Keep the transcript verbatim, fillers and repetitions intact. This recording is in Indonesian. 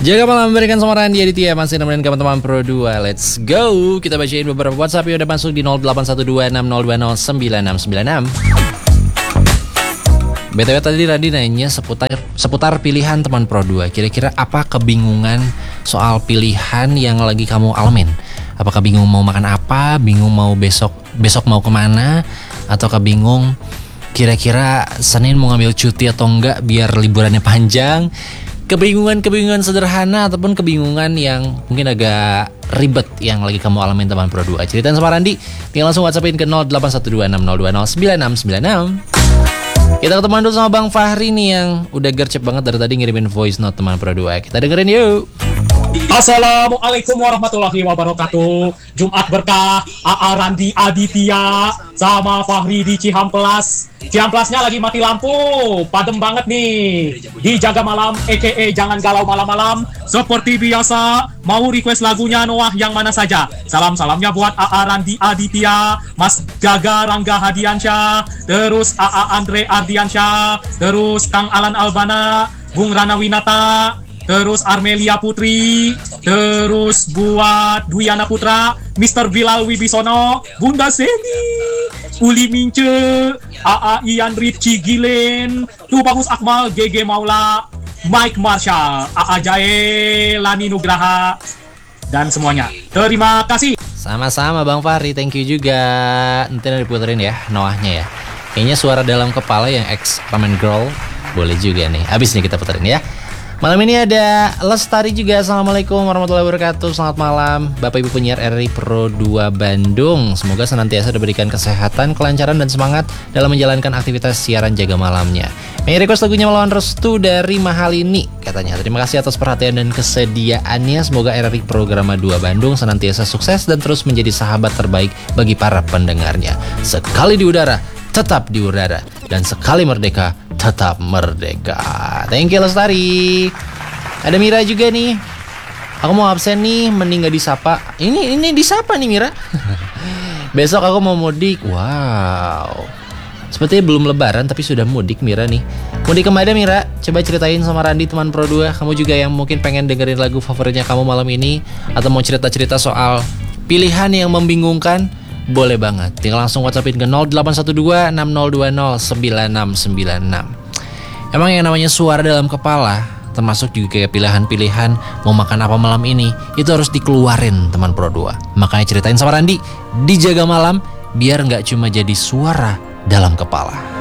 Jaga malam memberikan sama Randy Aditya masih nemenin teman-teman Pro dua. Let's go. Kita bacain beberapa WhatsApp yang udah masuk di nol delapan satu dua enam nol dua nol sembilan enam sembilan enam. B T W tadi Randy nanya seputar seputar pilihan teman Pro dua. Kira-kira apa kebingungan soal pilihan yang lagi kamu alamin? Apakah bingung mau makan apa? Bingung mau besok besok mau kemana? Ataukah bingung kira-kira Senin mau ngambil cuti atau enggak biar liburannya panjang? Kebingungan-kebingungan sederhana ataupun kebingungan yang mungkin agak ribet yang lagi kamu alamin teman Pro dua. Ceritain sama Randy, tinggal langsung WhatsAppin ke nol delapan satu dua enam nol dua nol sembilan enam sembilan enam. Kita ketemuan dulu sama Bang Fahri nih yang udah gercep banget dari tadi ngirimin voice note teman Pro dua. Kita dengerin yuk. Assalamualaikum warahmatullahi wabarakatuh. Jumat berkah, A A Randy Aditya sama Fahri di Cihamplas. Cihamplasnya lagi mati lampu, padem banget nih. Dijaga malam, aka jangan galau malam-malam. Seperti biasa, mau request lagunya Noah yang mana saja. Salam-salamnya buat A A Randy Aditya, Mas Gaga Rangga Hadiansyah, terus A A Andre Ardiansyah, terus Kang Alan Albana, Bung Rana Winata, terus Armelia Putri, terus buat Dwiana Putra, Mister Bilal Wibisono, Bunda Seni, Uli Mince, A A Ian Ripci Gilen, Tuh Bagus Akmal, G G Maula, Mike Marshall, A A Jae, Lani Nugraha, dan semuanya. Terima kasih. Sama-sama Bang Fahri, thank you juga. Nanti diputerin ya Noahnya ya. Kayaknya suara dalam kepala yang ex ramen girl boleh juga nih. Habis nih kita puterin ya. Malam ini ada Lestari juga. Assalamualaikum warahmatullahi wabarakatuh. Selamat malam Bapak Ibu penyiar R R I Pro dua Bandung. Semoga senantiasa diberikan kesehatan, kelancaran dan semangat dalam menjalankan aktivitas siaran jaga malamnya. Pengen request lagunya melawan restu dari Mahalini katanya. Terima kasih atas perhatian dan kesediaannya. Semoga R R I Programa dua Bandung senantiasa sukses dan terus menjadi sahabat terbaik bagi para pendengarnya. Sekali di udara, tetap di udara, dan sekali merdeka, tetap merdeka. Thank you Lestari. Ada Mira juga nih. Aku mau absen nih, mending gak disapa. Ini ini disapa nih Mira. Besok aku mau mudik. Wow. Sepertinya belum lebaran tapi sudah mudik Mira nih. Mudik kemana Mira? Coba ceritain sama Randy teman Pro dua. Kamu juga yang mungkin pengen dengerin lagu favoritnya kamu malam ini, atau mau cerita-cerita soal pilihan yang membingungkan, boleh banget. Tinggal langsung WhatsAppin ke nol delapan satu dua enam nol dua nol sembilan enam sembilan enam. Emang yang namanya suara dalam kepala, termasuk juga kayak pilihan-pilihan mau makan apa malam ini, itu harus dikeluarin teman Pro dua. Makanya ceritain sama Randy, dijaga malam biar nggak cuma jadi suara dalam kepala.